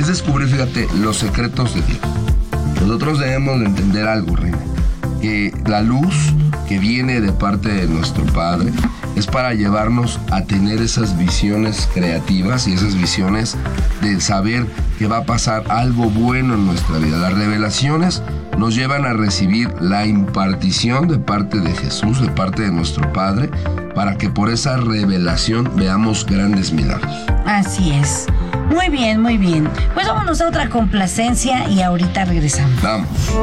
es descubrir, fíjate, los secretos de Dios. Nosotros debemos de entender algo, Reina, que la luz que viene de parte de nuestro Padre es para llevarnos a tener esas visiones creativas y esas visiones de saber que va a pasar algo bueno en nuestra vida. Las revelaciones nos llevan a recibir la impartición de parte de Jesús, de parte de nuestro Padre, para que por esa revelación veamos grandes milagros. Así es. Muy bien, muy bien. Pues vámonos a otra complacencia y ahorita regresamos. Vamos.